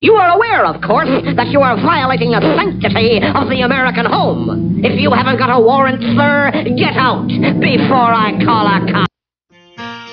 You are aware, of course, that you are violating the sanctity of the American home. If you haven't got a warrant, sir, get out before I call a cop.